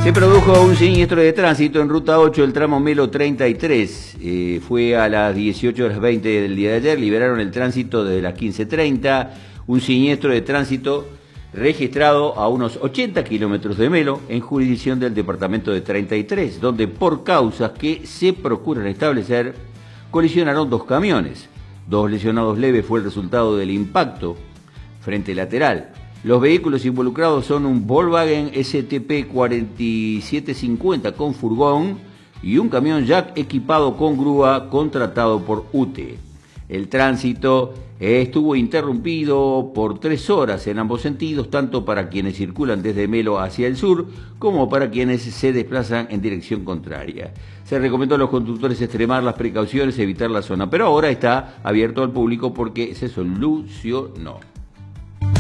Se produjo un siniestro de tránsito en Ruta 8, el tramo Melo 33. Fue a las 18:20 del día de ayer, liberaron el tránsito desde las 15:30. Un siniestro de tránsito registrado a unos 80 kilómetros de Melo, en jurisdicción del departamento de 33, donde por causas que se procuran establecer, colisionaron dos camiones. 2 lesionados leves fue el resultado del impacto frente lateral. Los vehículos involucrados son un Volkswagen STP 4750 con furgón y un camión jack equipado con grúa contratado por UTE. El tránsito estuvo interrumpido por 3 horas en ambos sentidos, tanto para quienes circulan desde Melo hacia el sur como para quienes se desplazan en dirección contraria. Se recomendó a los conductores extremar las precauciones, evitar la zona, pero ahora está abierto al público porque se solucionó.